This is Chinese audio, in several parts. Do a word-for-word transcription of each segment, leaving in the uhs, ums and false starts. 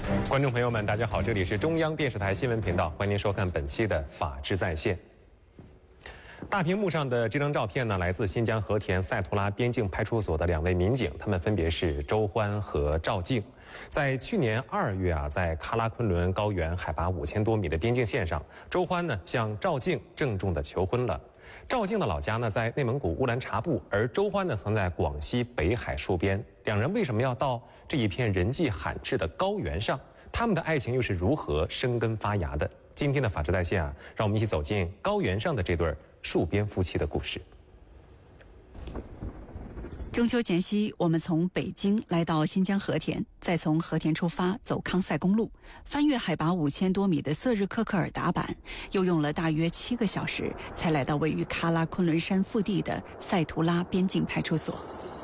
观众朋友们，大家好，这里是中央电视台新闻频道，欢迎您收看本期的《法治在线》。大屏幕上的这张照片呢，来自新疆和田赛图拉边境派出所的两位民警，他们分别是周欢和赵静。在去年二月啊，在喀拉昆仑高原海拔五千多米的边境线上，周欢呢向赵静郑重地求婚了。赵静的老家呢在内蒙古乌兰察布，而周欢呢曾在广西北海戍边。两人为什么要到这一片人迹罕至的高原上？他们的爱情又是如何生根发芽的？今天的法治在线啊，让我们一起走进高原上的这对戍边夫妻的故事。 中秋前夕，我们从北京来到新疆和田，再从和田出发走康塞公路，翻越海拔五千多米的瑟日克克尔达坂，又用了大约七个小时，才来到位于喀拉昆仑山腹地的赛图拉边境派出所。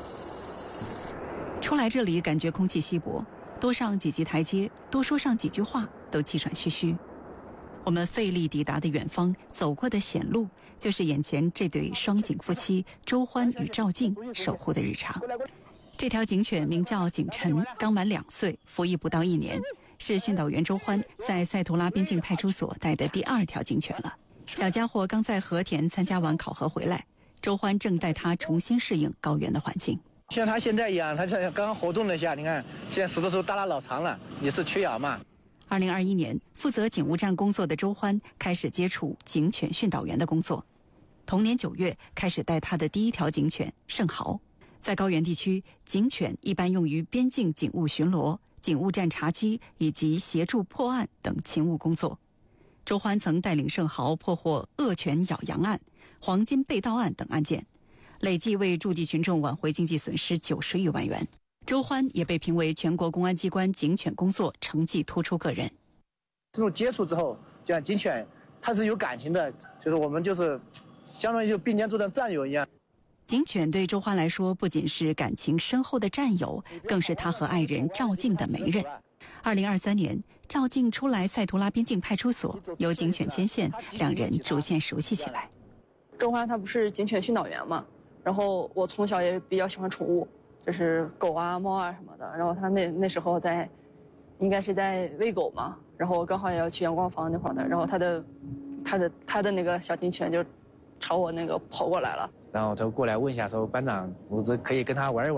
出来这里，感觉空气稀薄，多上几级台阶，多说上几句话，都气喘吁吁。我们费力抵达的远方，走过的险路，就是眼前这对双井夫妻周欢与赵静守护的日常。这条警犬名叫景晨，刚满两岁，服役不到一年，是训导员周欢在赛图拉边境派出所带的第二条警犬了。小家伙刚在和田参加完考核回来，周欢正带他重新适应高原的环境。 像他现在一样，他这刚刚活动了一下，你看现在石头都耷拉老长了，也是缺氧嘛。 二零二一年，负责警务站工作的周欢开始接触警犬训导员的工作。同年九月，开始带他的第一条警犬圣豪。在高原地区，警犬一般用于边境警务巡逻、警务站查缉以及协助破案等勤务工作。周欢曾带领圣豪破获恶犬咬羊案、黄金被盗案等案件，累计为驻地群众挽回经济损失九十余万元。周欢也被评为全国公安机关警犬工作成绩突出个人。 这种接触之后，就像警犬，它是有感情的，就是我们就是相当于就并肩作战战友一样。 警犬对周欢来说，不仅是感情深厚的战友，更是他和爱人赵静的媒人。二零二三年，赵静出来赛图拉边境派出所，由警犬牵线，两人逐渐熟悉起来。 周欢他不是警犬训导员嘛，然后我从小也比较喜欢宠物。就是狗啊、猫啊什么的，然后他那那时候在，应该是在喂狗嘛，然后我刚好也要去阳光房那会儿的，然后他的，他的他的那个小警犬就朝我那个跑过来了， 然后他过来问一下说：“班长，我这可以跟他玩一玩。”